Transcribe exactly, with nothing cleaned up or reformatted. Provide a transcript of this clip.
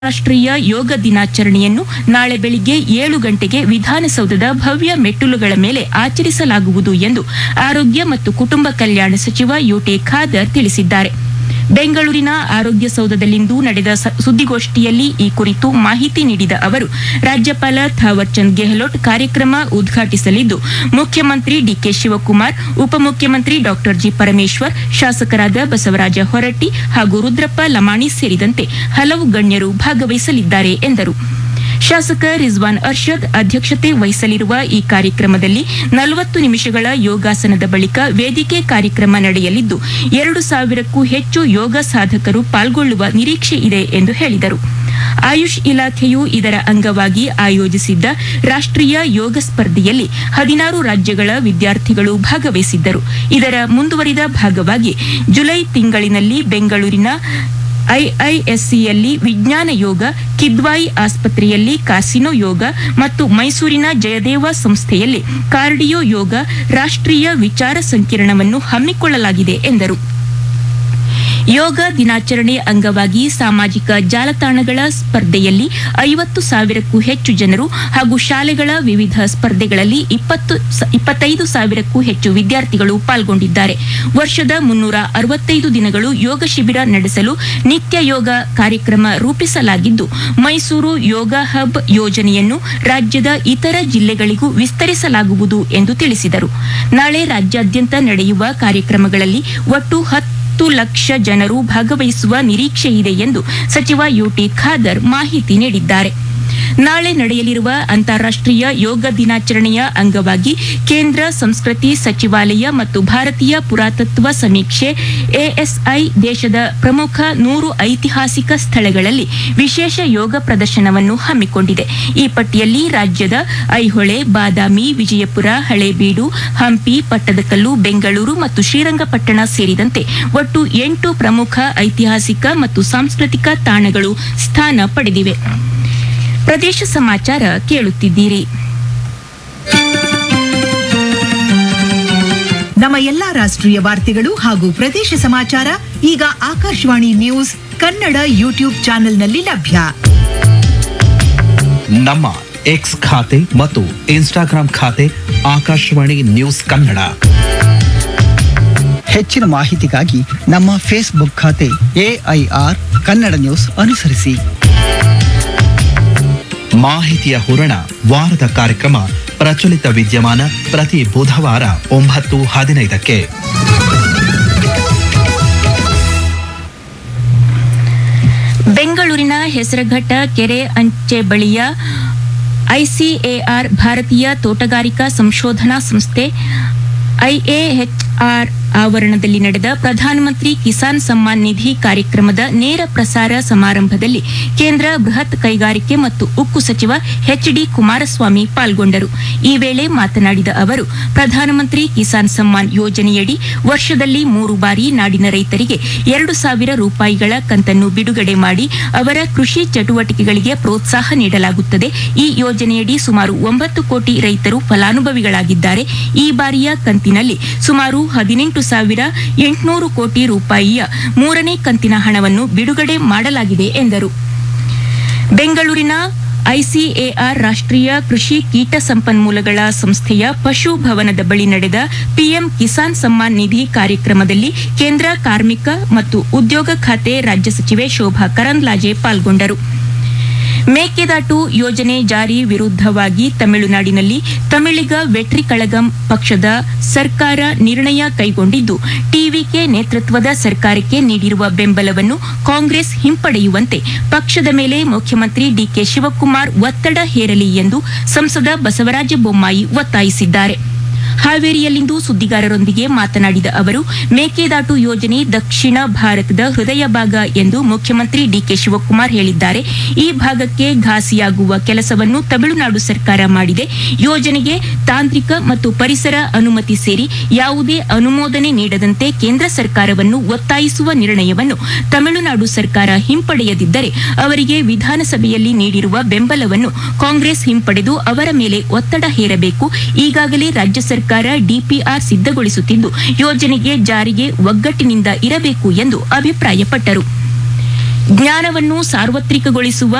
ರಾಷ್ಟ್ರೀಯ ಯೋಗ ದಿನಾಚರಣೆಯನ್ನು ನಾಳೆ ಬೆಳಿಗ್ಗೆ ಏಳು ಗಂಟೆಗೆ ವಿಧಾನಸೌಧದ ಭವ್ಯ ಮೆಟ್ಟಿಲುಗಳ ಮೇಲೆ ಆಚರಿಸಲಾಗುವುದು ಎಂದು ಆರೋಗ್ಯ ಮತ್ತು ಕುಟುಂಬ ಕಲ್ಯಾಣ ಸಚಿವ ಯುಟಿ ಖಾದರ್ ತಿಳಿಸಿದ್ದಾರೆ. ಬೆಂಗಳೂರಿನ ಆರೋಗ್ಯ ಸೌಧದಲ್ಲಿಂದು ನಡೆದ ಸುದ್ದಿಗೋಷ್ಠಿಯಲ್ಲಿ ಈ ಕುರಿತು ಮಾಹಿತಿ ನೀಡಿದ ಅವರು, ರಾಜ್ಯಪಾಲ ಥಾವರ್ ಚಂದ್ ಗೆಹ್ಲೋಟ್ ಕಾರ್ಯಕ್ರಮ ಉದ್ಘಾಟಿಸಲಿದ್ದು, ಮುಖ್ಯಮಂತ್ರಿ ಡಿಕೆ ಶಿವಕುಮಾರ್, ಉಪಮುಖ್ಯಮಂತ್ರಿ ಡಾ ಜಿ ಪರಮೇಶ್ವರ್, ಶಾಸಕರಾದ ಬಸವರಾಜ ಹೊರಟ್ಟಿ ಹಾಗೂ ರುದ್ರಪ್ಪ ಲಮಾಣಿ ಸೇರಿದಂತೆ ಹಲವು ಗಣ್ಯರು ಭಾಗವಹಿಸಲಿದ್ದಾರೆ ಎಂದರು. ಶಾಸಕ ರಿಜ್ವಾನ್ ಅರ್ಷದ್ ಅಧ್ಯಕ್ಷತೆ ವಹಿಸಲಿರುವ ಈ ಕಾರ್ಯಕ್ರಮದಲ್ಲಿ ನಲವತ್ತು ನಿಮಿಷಗಳ ಯೋಗಾಸನದ ಬಳಿಕ ವೇದಿಕೆ ಕಾರ್ಯಕ್ರಮ ನಡೆಯಲಿದ್ದು, ಎರಡು ಸಾವಿರಕ್ಕೂ ಹೆಚ್ಚು ಯೋಗ ಸಾಧಕರು ಪಾಲ್ಗೊಳ್ಳುವ ನಿರೀಕ್ಷೆ ಇದೆ ಎಂದು ಹೇಳಿದರು. ಆಯುಷ್ ಇಲಾಖೆಯು ಇದರ ಅಂಗವಾಗಿ ಆಯೋಜಿಸಿದ್ದ ರಾಷ್ಟ್ರೀಯ ಯೋಗ ಸ್ಪರ್ಧೆಯಲ್ಲಿ ಹದಿನಾರು ರಾಜ್ಯಗಳ ವಿದ್ಯಾರ್ಥಿಗಳು ಭಾಗವಹಿಸಿದ್ದರು. ಇದರ ಮುಂದುವರಿದ ಭಾಗವಾಗಿ ಜುಲೈ ತಿಂಗಳಿನಲ್ಲಿ ಬೆಂಗಳೂರಿನ ಐಐಎಸ್ಸಿಯಲ್ಲಿ ವಿಜ್ಞಾನ ಯೋಗ, ಕಿದ್ವಾಯಿ ಆಸ್ಪತ್ರೆಯಲ್ಲಿ ಕಾಸಿನೋ ಯೋಗ ಮತ್ತು ಮೈಸೂರಿನ ಜಯದೇವ ಸಂಸ್ಥೆಯಲ್ಲಿ ಕಾರ್ಡಿಯೋ ಯೋಗ ರಾಷ್ಟ್ರೀಯ ವಿಚಾರ ಸಂಕಿರಣವನ್ನು ಹಮ್ಮಿಕೊಳ್ಳಲಾಗಿದೆ ಎಂದರು. ಯೋಗ ದಿನಾಚರಣೆ ಅಂಗವಾಗಿ ಸಾಮಾಜಿಕ ಜಾಲತಾಣಗಳ ಸ್ಪರ್ಧೆಯಲ್ಲಿ ಐವತ್ತು ಸಾವಿರಕ್ಕೂ ಹೆಚ್ಚು ಜನರು ಹಾಗೂ ಶಾಲೆಗಳ ವಿವಿಧ ಸ್ಪರ್ಧೆಗಳಲ್ಲಿ ಇಪ್ಪತ್ತೈದು ಸಾವಿರಕ್ಕೂ ಹೆಚ್ಚು ವಿದ್ಯಾರ್ಥಿಗಳು ಪಾಲ್ಗೊಂಡಿದ್ದಾರೆ. ವರ್ಷದ ಮುನ್ನೂರ ಅರವತ್ತೈದು ದಿನಗಳು ಯೋಗ ಶಿಬಿರ ನಡೆಸಲು ನಿತ್ಯ ಯೋಗ ಕಾರ್ಯಕ್ರಮ ರೂಪಿಸಲಾಗಿದ್ದು, ಮೈಸೂರು ಯೋಗ ಹಬ್ ಯೋಜನೆಯನ್ನು ರಾಜ್ಯದ ಇತರ ಜಿಲ್ಲೆಗಳಿಗೂ ವಿಸ್ತರಿಸಲಾಗುವುದು ಎಂದು ತಿಳಿಸಿದರು. ನಾಳೆ ರಾಜ್ಯಾದ್ಯಂತ ನಡೆಯುವ ಕಾರ್ಯಕ್ರಮಗಳಲ್ಲಿ ಒಟ್ಟು ಹತ್ತು ಲಕ್ಷ ಜನರು ಭಾಗವಹಿಸುವ ನಿರೀಕ್ಷೆ ಇದೆ ಎಂದು ಸಚಿವ ಯುಟಿ ಖಾದರ್ ಮಾಹಿತಿ ನೀಡಿದ್ದಾರೆ. ನಾಳೆ ನಡೆಯಲಿರುವ ಅಂತಾರಾಷ್ಟ್ರೀಯ ಯೋಗ ದಿನಾಚರಣೆಯ ಅಂಗವಾಗಿ ಕೇಂದ್ರ ಸಂಸ್ಕೃತಿ ಸಚಿವಾಲಯ ಮತ್ತು ಭಾರತೀಯ ಪುರಾತತ್ವ ಸಮೀಕ್ಷೆ ಎಎಸ್ಐ ದೇಶದ ಪ್ರಮುಖ ನೂರು ಐತಿಹಾಸಿಕ ಸ್ಥಳಗಳಲ್ಲಿ ವಿಶೇಷ ಯೋಗ ಪ್ರದರ್ಶನವನ್ನು ಹಮ್ಮಿಕೊಂಡಿದೆ. ಈ ಪಟ್ಟಿಯಲ್ಲಿ ರಾಜ್ಯದ ಐಹೊಳೆ, ಬಾದಾಮಿ, ವಿಜಯಪುರ, ಹಳೇಬೀಡು, ಹಂಪಿ, ಪಟ್ಟದಕಲ್ಲು, ಬೆಂಗಳೂರು ಮತ್ತು ಶ್ರೀರಂಗಪಟ್ಟಣ ಸೇರಿದಂತೆ ಒಟ್ಟು ಎಂಟು ಪ್ರಮುಖ ಐತಿಹಾಸಿಕ ಮತ್ತು ಸಾಂಸ್ಕೃತಿಕ ತಾಣಗಳು ಸ್ಥಾನ ಪಡೆದಿವೆ. ಪ್ರದೇಶ ಸಮಾಚಾರ ಕೇಳುತ್ತಿದ್ದೀರಿ. ನಮ್ಮ ಎಲ್ಲಾ ರಾಷ್ಟ್ರೀಯ ವಾರ್ತೆಗಳು ಹಾಗೂ ಪ್ರದೇಶ ಸಮಾಚಾರ ಈಗ ಆಕಾಶವಾಣಿ ನ್ಯೂಸ್ ಕನ್ನಡ ಯೂಟ್ಯೂಬ್ ಚಾನೆಲ್ನಲ್ಲಿ ಲಭ್ಯ. ನಮ್ಮ ಎಕ್ಸ್ ಖಾತೆ ಮತ್ತು ಇನ್ಸ್ಟಾಗ್ರಾಂ ಖಾತೆ ಆಕಾಶವಾಣಿ ನ್ಯೂಸ್ ಕನ್ನಡ. ಹೆಚ್ಚಿನ ಮಾಹಿತಿಗಾಗಿ ನಮ್ಮ ಫೇಸ್ಬುಕ್ ಖಾತೆ ಎಐಆರ್ ಕನ್ನಡ ನ್ಯೂಸ್ ಅನುಸರಿಸಿ. ಮಾಹಿತಿಯ ಹೂರಣ ವಾರದ ಕಾರ್ಯಕ್ರಮ ಪ್ರಚಲಿತ ವಿದ್ಯಮಾನ ಪ್ರತಿ ಬುಧವಾರ ಒಂಬತ್ತು ಹದಿನೈದಕ್ಕೆ. ಬೆಂಗಳೂರಿನ ಹೆಸರಘಟ್ಟ ಕೆರೆ ಅಂಚೆ ಬಳಿಯ ಐಸಿಎಆರ್ ಭಾರತೀಯ ತೋಟಗಾರಿಕಾ ಸಂಶೋಧನಾ ಸಂಸ್ಥೆ ಐಎಎಚ್ಆರ್ ಆವರಣದಲ್ಲಿ ನಡೆದ ಪ್ರಧಾನಮಂತ್ರಿ ಕಿಸಾನ್ ಸಮ್ಮಾನ್ ನಿಧಿ ಕಾರ್ಯಕ್ರಮದ ನೇರ ಪ್ರಸಾರ ಸಮಾರಂಭದಲ್ಲಿ ಕೇಂದ್ರ ಬೃಹತ್ ಕೈಗಾರಿಕೆ ಮತ್ತು ಉಕ್ಕು ಸಚಿವ ಎಚ್ ಡಿ ಕುಮಾರಸ್ವಾಮಿ ಪಾಲ್ಗೊಂಡರು. ಈ ವೇಳೆ ಮಾತನಾಡಿದ ಅವರು, ಪ್ರಧಾನಮಂತ್ರಿ ಕಿಸಾನ್ ಸಮ್ಮಾನ್ ಯೋಜನೆಯಡಿ ವರ್ಷದಲ್ಲಿ ಮೂರು ಬಾರಿ ನಾಡಿನ ರೈತರಿಗೆ ಎರಡು ಸಾವಿರ ರೂಪಾಯಿಗಳ ಕಂತನ್ನು ಬಿಡುಗಡೆ ಮಾಡಿ ಅವರ ಕೃಷಿ ಚಟುವಟಿಕೆಗಳಿಗೆ ಪ್ರೋತ್ಸಾಹ ನೀಡಲಾಗುತ್ತದೆ. ಈ ಯೋಜನೆಯಡಿ ಸುಮಾರು ಒಂಬತ್ತು ಕೋಟಿ ರೈತರು ಫಲಾನುಭವಿಗಳಾಗಿದ್ದಾರೆ. ಈ ಬಾರಿಯ ಕಂತಿನಲ್ಲಿ ಸುಮಾರು ಹದಿನೆಂಟು ಸಾವಿರ ಎಂಟುನೂರು ಕೋಟಿ ರೂಪಾಯಿಯ ಮೂರನೇ ಕಂತಿನ ಹಣವನ್ನು ಬಿಡುಗಡೆ ಮಾಡಲಾಗಿದೆ ಎಂದರು. ಬೆಂಗಳೂರಿನ ಐಸಿಎಆರ್ ರಾಷ್ಟ್ರೀಯ ಕೃಷಿ ಕೀಟ ಸಂಪನ್ಮೂಲಗಳ ಸಂಸ್ಥೆಯ ಪಶು ಭವನದ ಬಳಿ ನಡೆದ ಪಿಎಂ ಕಿಸಾನ್ ಸಮ್ಮಾನ್ ನಿಧಿ ಕಾರ್ಯಕ್ರಮದಲ್ಲಿ ಕೇಂದ್ರ ಕಾರ್ಮಿಕ ಮತ್ತು ಉದ್ಯೋಗ ಖಾತೆ ರಾಜ್ಯ ಸಚಿವೆ ಶೋಭಾ ಕರಂದ್ಲಾಜೆ ಪಾಲ್ಗೊಂಡರು. ಮೇಕೆದಾಟು ಯೋಜನೆ ಜಾರಿ ವಿರುದ್ಧವಾಗಿ ತಮಿಳುನಾಡಿನಲ್ಲಿ ತಮಿಳಿಗ ವೆಟ್ರಿ ಕಳಗಂ ಪಕ್ಷದ ಸರ್ಕಾರ ನಿರ್ಣಯ ಕೈಗೊಂಡಿದ್ದು, ಟಿವಿಕೆ ನೇತೃತ್ವದ ಸರ್ಕಾರಕ್ಕೆ ನೀಡಿರುವ ಬೆಂಬಲವನ್ನು ಕಾಂಗ್ರೆಸ್ ಹಿಂಪಡೆಯುವಂತೆ ಪಕ್ಷದ ಮೇಲೆ ಮುಖ್ಯಮಂತ್ರಿ ಡಿಕೆ ಶಿವಕುಮಾರ್ ಒತ್ತಡ ಹೇರಲಿ ಎಂದು ಸಂಸದ ಬಸವರಾಜ ಬೊಮ್ಮಾಯಿ ಒತ್ತಾಯಿಸಿದ್ದಾರೆ. ಹಾವೇರಿಯಲ್ಲಿಂದು ಸುದ್ದಿಗಾರರೊಂದಿಗೆ ಮಾತನಾಡಿದ ಅವರು, ಮೇಕೆದಾಟು ಯೋಜನೆ ದಕ್ಷಿಣ ಭಾರತದ ಹೃದಯ ಭಾಗ ಎಂದು ಮುಖ್ಯಮಂತ್ರಿ ಡಿಕೆ ಶಿವಕುಮಾರ್ ಹೇಳಿದ್ದಾರೆ. ಈ ಭಾಗಕ್ಕೆ ಘಾಸಿಯಾಗುವ ಕೆಲಸವನ್ನು ತಮಿಳುನಾಡು ಸರ್ಕಾರ ಮಾಡಿದೆ. ಯೋಜನೆಗೆ ತಾಂತ್ರಿಕ ಮತ್ತು ಪರಿಸರ ಅನುಮತಿ ಸೇರಿ ಯಾವುದೇ ಅನುಮೋದನೆ ನೀಡದಂತೆ ಕೇಂದ್ರ ಸರ್ಕಾರವನ್ನು ಒತ್ತಾಯಿಸುವ ನಿರ್ಣಯವನ್ನು ತಮಿಳುನಾಡು ಸರ್ಕಾರ ಹಿಂಪಡೆಯದಿದ್ದರೆ ಅವರಿಗೆ ವಿಧಾನಸಭೆಯಲ್ಲಿ ನೀಡಿರುವ ಬೆಂಬಲವನ್ನು ಕಾಂಗ್ರೆಸ್ ಹಿಂಪಡೆದು ಅವರ ಮೇಲೆ ಒತ್ತಡ ಹೇರಬೇಕು. ಈಗಾಗಲೇ ರಾಜ್ಯ ಸರ್ಕಾರ ಡಿಪಿಆರ್ ಸಿದ್ಧಗೊಳಿಸುತ್ತಿದ್ದು, ಯೋಜನೆಗೆ ಜಾರಿಗೆ ಒಗ್ಗಟ್ಟಿನಿಂದ ಇರಬೇಕು ಎಂದು ಅಭಿಪ್ರಾಯಪಟ್ಟರು. ಜ್ಞಾನವನ್ನು ಸಾರ್ವತ್ರಿಕಗೊಳಿಸುವ